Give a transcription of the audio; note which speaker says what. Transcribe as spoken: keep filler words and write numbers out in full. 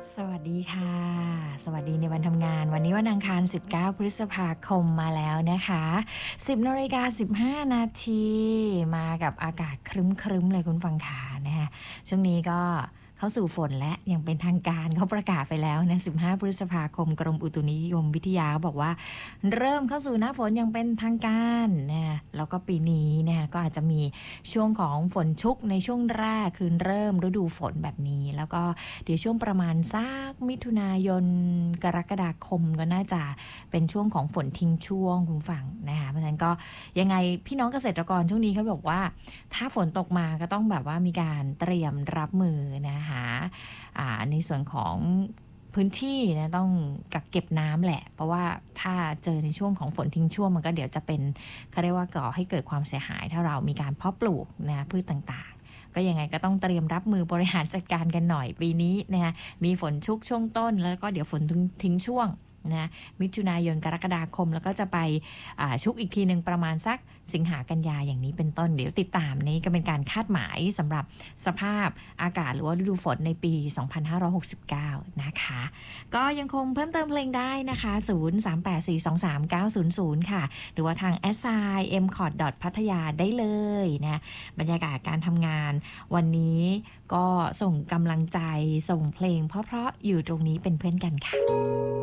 Speaker 1: สวัสดีค่ะสวัสดีในวันทำงานวันนี้วันอังคารสิบเก้าพฤษภาคมมาแล้วนะคะสิบนาฬิกาสิบห้านาทีมากับอากาศครึ้มๆเลยคุณฟังขานะคะช่วงนี้ก็เข้าสู่ฝนและยังเป็นทางการเขาประกาศไปแล้วนะสิบห้าพฤษภาคมกรมอุตุนิยมวิทยาเขาบอกว่าเริ่มเข้าสู่หน้าฝนยังเป็นทางการนะแล้วก็ปีนี้นะก็อาจจะมีช่วงของฝนชุกในช่วงแรกคือเริ่มฤดูฝนแบบนี้แล้วก็เดี๋ยวช่วงประมาณสักมิถุนายนกรกฎาคมก็น่าจะเป็นช่วงของฝนทิ้งช่วงคุณฟังนะคะเพราะฉะนั้นก็ยังไงพี่น้องเกษตรกรช่วงนี้เขาบอกว่าถ้าฝนตกมาก็ต้องแบบว่ามีการเตรียมรับมือนะคะในส่วนของพื้นที่นะต้องกักเก็บน้ำแหละเพราะว่าถ้าเจอในช่วงของฝนทิ้งช่วงมันก็เดี๋ยวจะเป็นเขาเรียกว่าก่อให้เกิดความเสียหายถ้าเรามีการเพาะปลูกนะพืชต่างๆก็ยังไงก็ต้องเตรียมรับมือบริหารจัดการกันหน่อยปีนี้นะคะมีฝนชุกช่วงต้นแล้วก็เดี๋ยวฝนทิ้งช่วงนะมิถุนายนกรกฎาคมแล้วก็จะไปชุกอีกทีหนึ่งประมาณสักสิงหากันยาอย่างนี้เป็นต้นเดี๋ยวติดตามนี้ก็เป็นการคาดหมายสำหรับสภาพอากาศหรือว่าฤดูฝนในปีสองพันห้าร้อยหกสิบเก้านะคะก็ยังคงเพิ่มเติมเพลงได้นะคะศูนย์ สาม แปด สี่ สอง สาม เก้า ศูนย์ ศูนย์ค่ะหรือว่าทาง แอท ไซน์ เอ็ม คอร์ด พัทยา ได้เลยนะบรรยากาศการทำงานวันนี้ก็ส่งกำลังใจส่งเพลงเพราะๆอยู่ตรงนี้เป็นเพื่อนกันค่ะ